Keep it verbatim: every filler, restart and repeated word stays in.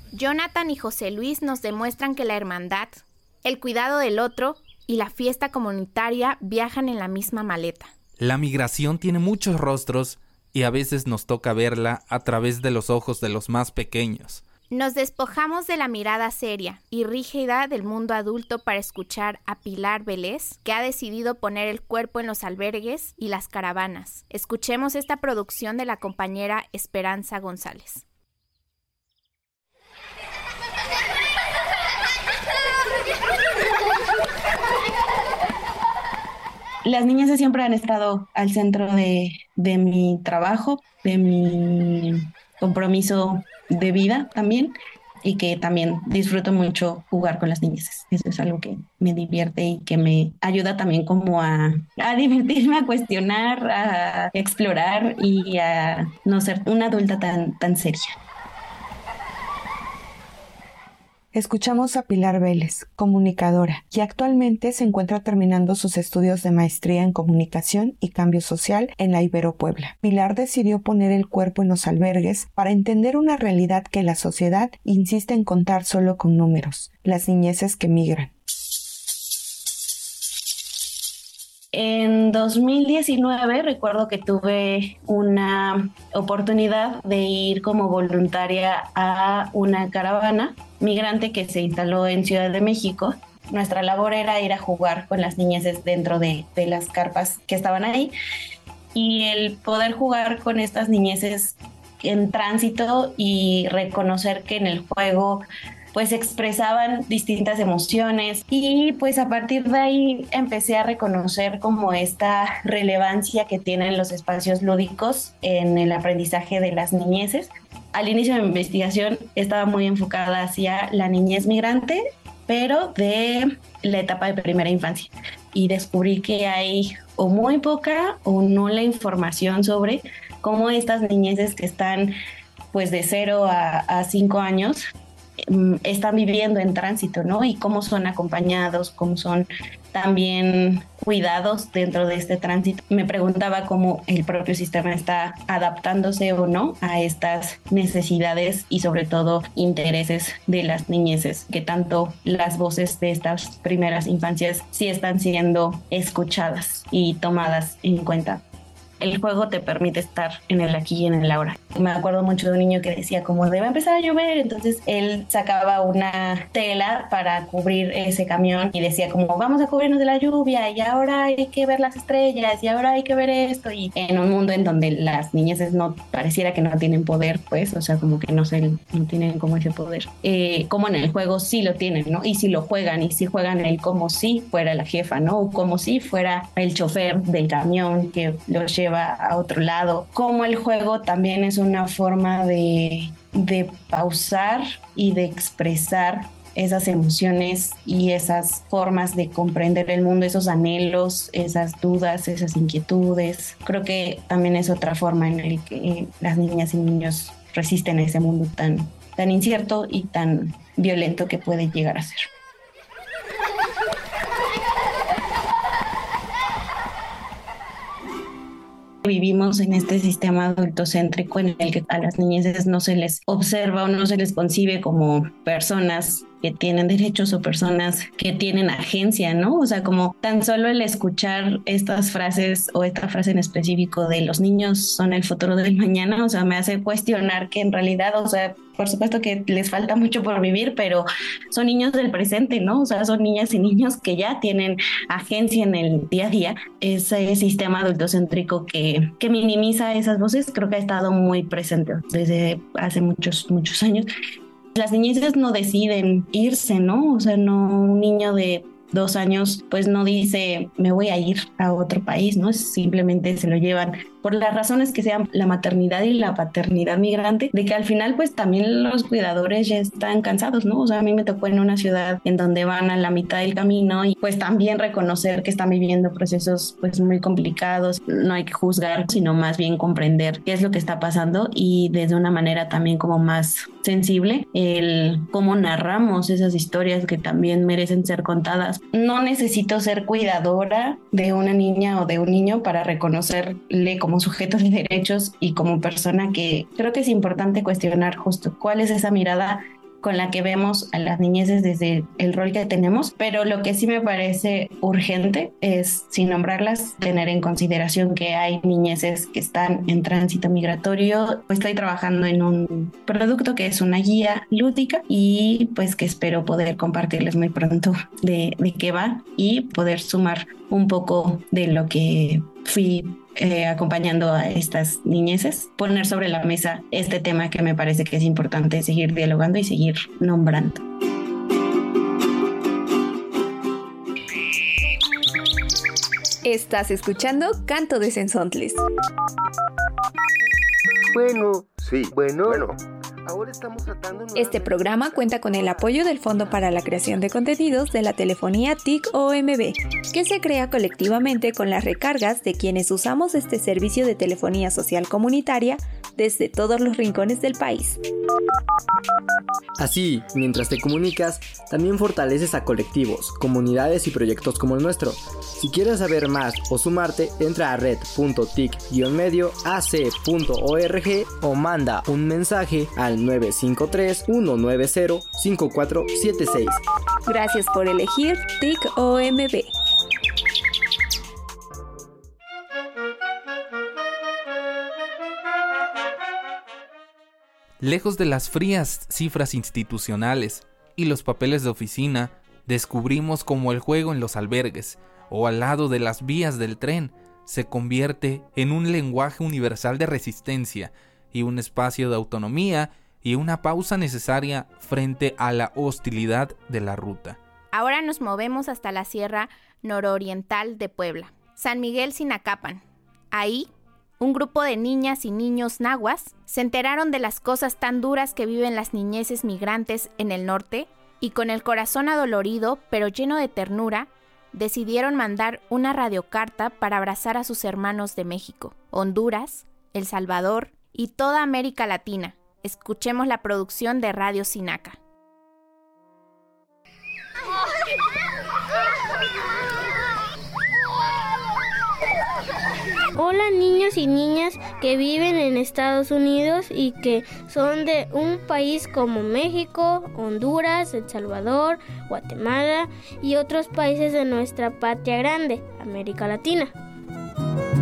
Jonathan y José Luis nos demuestran que la hermandad, el cuidado del otro y la fiesta comunitaria viajan en la misma maleta. La migración tiene muchos rostros y a veces nos toca verla a través de los ojos de los más pequeños. Nos despojamos de la mirada seria y rígida del mundo adulto para escuchar a Pilar Vélez, que ha decidido poner el cuerpo en los albergues y las caravanas. Escuchemos esta producción de la compañera Esperanza González. Las niñas siempre han estado al centro de, de mi trabajo, de mi compromiso de vida también, y que también disfruto mucho jugar con las niñas. Eso es algo que me divierte y que me ayuda también como a, a divertirme, a cuestionar, a explorar y a no ser una adulta tan, tan seria. Escuchamos a Pilar Vélez, comunicadora, y actualmente se encuentra terminando sus estudios de maestría en comunicación y cambio social en la Ibero Puebla. Pilar decidió poner el cuerpo en los albergues para entender una realidad que la sociedad insiste en contar solo con números: las niñeces que migran. En dos mil diecinueve recuerdo que tuve una oportunidad de ir como voluntaria a una caravana migrante que se instaló en Ciudad de México. Nuestra labor era ir a jugar con las niñeces dentro de, de las carpas que estaban ahí, y el poder jugar con estas niñeces en tránsito y reconocer que en el juego pues expresaban distintas emociones, y pues a partir de ahí empecé a reconocer como esta relevancia que tienen los espacios lúdicos en el aprendizaje de las niñeces. Al inicio de mi investigación estaba muy enfocada hacia la niñez migrante, pero de la etapa de primera infancia, y descubrí que hay o muy poca o nula información sobre cómo estas niñeces que están pues de cero a, a cinco años están viviendo en tránsito, ¿no? Y cómo son acompañados, cómo son también cuidados dentro de este tránsito. Me preguntaba cómo el propio sistema está adaptándose o no a estas necesidades y sobre todo intereses de las niñeces, que tanto las voces de estas primeras infancias sí están siendo escuchadas y tomadas en cuenta. El juego te permite estar en el aquí y en el ahora. Me acuerdo mucho de un niño que decía como debe empezar a llover, entonces él sacaba una tela para cubrir ese camión y decía como vamos a cubrirnos de la lluvia y ahora hay que ver las estrellas y ahora hay que ver esto, y en un mundo en donde las niñeces no pareciera que no tienen poder, pues, o sea, como que no se no tienen como ese poder, eh, como en el juego sí lo tienen, ¿no? Y si lo juegan y si juegan el como si fuera la jefa, ¿no? O como si fuera el chofer del camión que los lleva a otro lado. Como el juego también es una forma de, de pausar y de expresar esas emociones y esas formas de comprender el mundo, esos anhelos, esas dudas, esas inquietudes. Creo que también es otra forma en la que las niñas y niños resisten a ese mundo tan, tan incierto y tan violento que puede llegar a ser. Vivimos en este sistema adultocéntrico en el que a las niñeces no se les observa o no se les concibe como personas que tienen derechos o personas que tienen agencia, ¿no? O sea, como tan solo el escuchar estas frases o esta frase en específico de los niños son el futuro del mañana, o sea, me hace cuestionar que en realidad, o sea, por supuesto que les falta mucho por vivir, pero son niños del presente, ¿no? O sea, son niñas y niños que ya tienen agencia en el día a día. Ese sistema adultocéntrico que, que minimiza esas voces creo que ha estado muy presente desde hace muchos, muchos años. Las niñeces no deciden irse, ¿no? O sea, no, un niño de dos años pues no dice me voy a ir a otro país, ¿no? Simplemente se lo llevan por las razones que sean, la maternidad y la paternidad migrante, de que al final pues también los cuidadores ya están cansados, ¿no? O sea, a mí me tocó en una ciudad en donde van a la mitad del camino y pues también reconocer que están viviendo procesos pues muy complicados. No hay que juzgar, sino más bien comprender qué es lo que está pasando y desde una manera también como más sensible el cómo narramos esas historias que también merecen ser contadas. No necesito ser cuidadora de una niña o de un niño para reconocerle como sujeto de derechos y como persona, que creo que es importante cuestionar justo cuál es esa mirada con la que vemos a las niñeces desde el rol que tenemos, pero lo que sí me parece urgente es, sin nombrarlas, tener en consideración que hay niñeces que están en tránsito migratorio. Pues estoy trabajando en un producto que es una guía lúdica y pues que espero poder compartirles muy pronto de, de qué va y poder sumar un poco de lo que fui eh, acompañando a estas niñeces, poner sobre la mesa este tema que me parece que es importante seguir dialogando y seguir nombrando. Estás escuchando Canto de Sensontles. Bueno, sí, bueno, bueno. Ahora estamos tratando Este programa cuenta con el apoyo del Fondo para la Creación de Contenidos de la Telefonía T I C O M B, que se crea colectivamente con las recargas de quienes usamos este servicio de telefonía social comunitaria desde todos los rincones del país. Así, mientras te comunicas, también fortaleces a colectivos, comunidades y proyectos como el nuestro. Si quieres saber más o sumarte, entra a red punto tic guion medio a c punto org o manda un mensaje al nueve cinco tres, uno nueve cero, cinco cuatro siete seis. Gracias por elegir T I C O M B. Lejos de las frías cifras institucionales y los papeles de oficina, descubrimos cómo el juego en los albergues o al lado de las vías del tren se convierte en un lenguaje universal de resistencia y un espacio de autonomía y una pausa necesaria frente a la hostilidad de la ruta. Ahora nos movemos hasta la sierra nororiental de Puebla, San Miguel Sinacapan. Ahí, un grupo de niñas y niños nahuas se enteraron de las cosas tan duras que viven las niñeces migrantes en el norte y con el corazón adolorido pero lleno de ternura, decidieron mandar una radiocarta para abrazar a sus hermanos de México, Honduras, El Salvador y toda América Latina. Escuchemos la producción de Radio Sinaca. Hola niños y niñas que viven en Estados Unidos y que son de un país como México, Honduras, El Salvador, Guatemala y otros países de nuestra patria grande, América Latina.